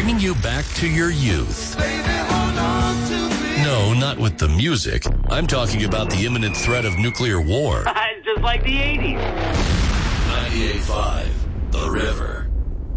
bringing you back to your youth. No, not with the music. I'm talking about the imminent threat of nuclear war. It's just like the 80s. 98.5, The River.